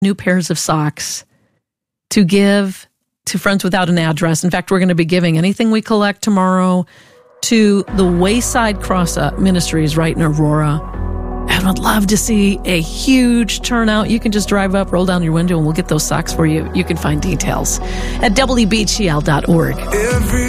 new pairs of socks to give to Friends Without an Address. In fact, we're going to be giving anything we collect tomorrow to the Wayside Cross Ministries right in Aurora. And I'd love to see a huge turnout. You can just drive up, roll down your window, and we'll get those socks for you. You can find details at wbgl.org.